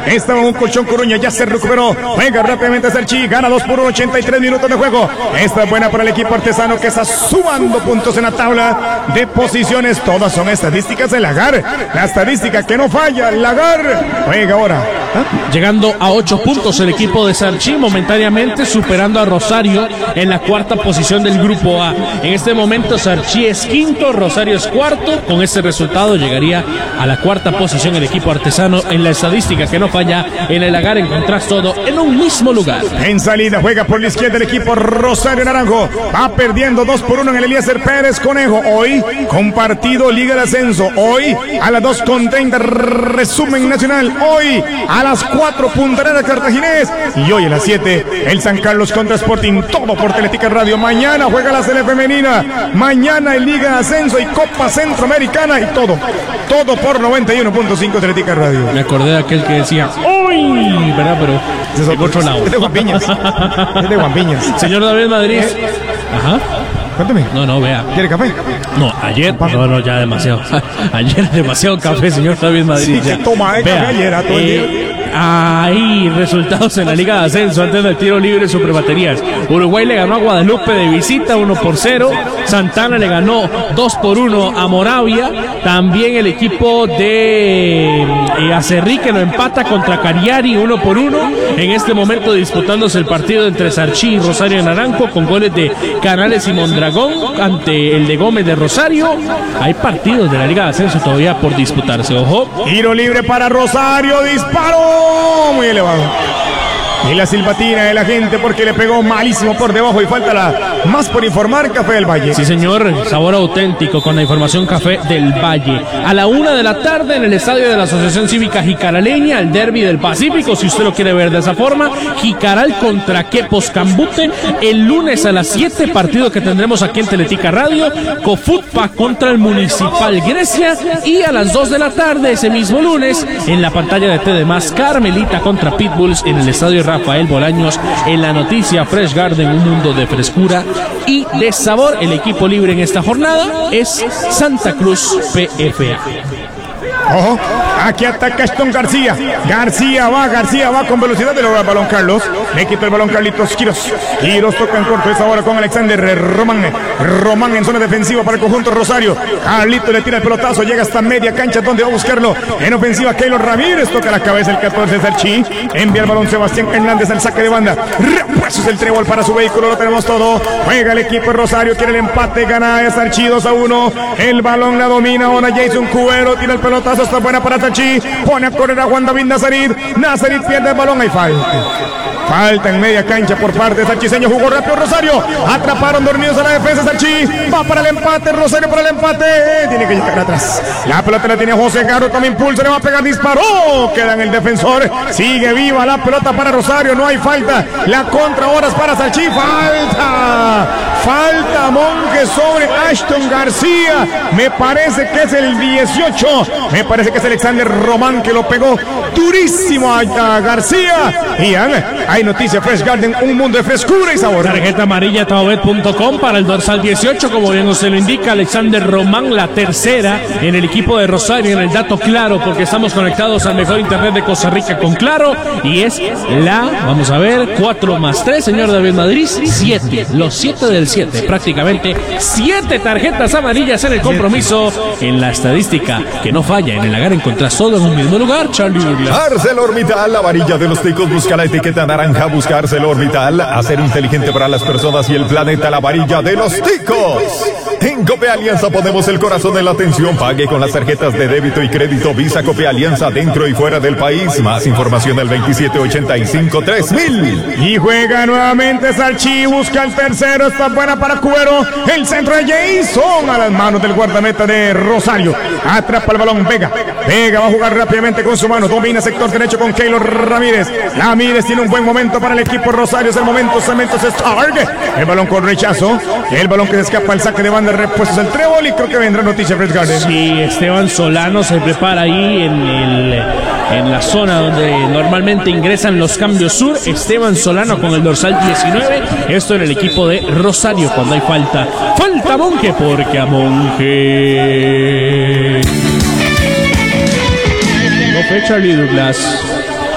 Estaba un colchón Coruña, ya se recuperó. Juega rápidamente Sarchi, gana 2-1, 83 minutos de juego. Esta es buena para el equipo artesano que está sumando puntos en la tabla de posiciones. Todas son estadísticas de Lagar. La estadística que no falla, Lagar. Juega ahora. Llegando a 8 puntos el equipo de Sarchi, momentáneamente superando a Rosario en la cuarta posición del grupo A. En este momento Sarchi es quinto, Rosario es cuarto. Con este resultado llegaría a la cuarta posición el equipo artesano en la estadística que no falla. En el Lagar encontrás todo en un mismo lugar. En salida juega por la izquierda el equipo Rosario Naranjo. Va perdiendo 2-1 en el Eliezer Pérez Conejo. Hoy compartido Liga de Ascenso. Hoy a las 2:30 resumen nacional. Hoy a las 4 Punta Arenas Cartaginés. Y hoy a las 7 el San Carlos contra Sporting. Todo por Teletica Radio. Mañana juega la Sele Femenina. Mañana en Liga de Ascenso y Copa Centroamericana. Y todo por 91.5 Teletica Radio. Me acordé de aquel que decía ¡uy! ¿Verdad? Pero es de otro lado. Es de Guampiñas. Es de Guampiñas. Señor David Madrid. Ajá. Cuéntame. No, vea. ¿Quiere café? No, ayer. No, ya demasiado. Ayer demasiado café, señor David Madrid. Sí, que toma café ayer todo el día. Ahí, resultados en la Liga de Ascenso antes del tiro libre sobre baterías. Uruguay le ganó a Guadalupe de visita 1-0. Santana le ganó 2-1 a Moravia. También el equipo de Acerrí que lo empata contra Cariari 1-1. En este momento disputándose el partido entre Sarchi y Rosario Naranjo con goles de Canales y Mondragón ante el de Gómez de Rosario. Hay partidos de la Liga de Ascenso todavía por disputarse. Ojo. Tiro libre para Rosario. Disparo muy elevado. Y la silbatina de la gente porque le pegó malísimo por debajo y falta la más por informar Café del Valle. Sí, señor, sabor auténtico con la información Café del Valle. A la 1 de la tarde en el estadio de la Asociación Cívica Jicaraleña, el Derby del Pacífico, si usted lo quiere ver de esa forma. Jicaral contra Quepos Cambute. El lunes a las 7, partido que tendremos aquí en Teletica Radio. Cofutpa contra el Municipal Grecia. Y a las 2 de la tarde, ese mismo lunes, en la pantalla de TDMás, Carmelita contra Pitbulls en el estadio Rafael Bolaños. En la noticia Fresh Garden, un mundo de frescura y de sabor. El equipo libre en esta jornada es Santa Cruz PFA. Ojo, aquí ataca Aston García. García va con velocidad de logra el balón Carlos. Le quita el balón Carlitos Quiros. Quiros toca en corto, es ahora con Alexander Román en zona defensiva para el conjunto Rosario. Carlitos le tira el pelotazo, llega hasta media cancha donde va a buscarlo. En ofensiva Keylor Ramírez, toca la cabeza el 14 Sarchi. Envía el balón Sebastián Hernández al saque de banda. Repuestos el trébol para su vehículo, lo tenemos todo. Juega el equipo Rosario, quiere el empate, gana a Sarchi 2-1. El balón la domina ahora Jason Cubero, tira el pelotazo. Está buena para Sarchi, pone a correr a Juan David Nazarit pierde el balón, hay falta en media cancha por parte de Sarchiseño, jugó rápido Rosario, atraparon dormidos a la defensa Sarchi, va para el empate, Rosario para el empate, tiene que llegar atrás, la pelota la tiene José Garro, toma impulso, le va a pegar, disparó, queda en el defensor, sigue viva la pelota para Rosario, no hay falta, la contra horas para Sarchi, falta Monge sobre Aston García, me parece que es el 18, me parece que es Alexander Román que lo pegó durísimo a García. Y hay noticia Fresh Garden, un mundo de frescura y sabor. Tarjeta amarilla taobet.com para el dorsal 18, como bien usted lo indica, Alexander Román, la tercera en el equipo de Rosario, en el dato Claro, porque estamos conectados al mejor internet de Costa Rica con Claro, y es vamos a ver, 4 más 3, señor David Madrid, 7, los 7 del 7, prácticamente 7 tarjetas amarillas en el compromiso, en la estadística que no falla, en el Lagar encontrás todo en un mismo lugar, Charlie Douglas. ArcelorMittal, la varilla de los ticos, busca la etiqueta naranja, busca ArcelorMittal, hacer inteligente para las personas y el planeta, la varilla de los ticos. En Cope Alianza ponemos el corazón en la atención, pague con las tarjetas de débito y crédito Visa Cope Alianza dentro y fuera del país, más información al 2785-3000. Y juega nuevamente Sarchi, busca el tercero, está buena para Cubero, el centro de Jason a las manos del guardameta de Rosario, atrapa el balón, Vega va a jugar rápidamente con su mano, domina sector derecho con Keylor Ramírez tiene un buen momento para el equipo Rosario, es el momento, Cementos Stark, el balón con rechazo, el balón que se escapa al saque de banda, repuestos el trébol y creo que vendrá noticia Fresh Garden. Sí, Esteban Solano se prepara ahí en la zona donde normalmente ingresan los cambios sur, Esteban Solano con el dorsal 19, esto en el equipo de Rosario cuando hay falta Monge, porque a Monge no fue Charlie Douglas.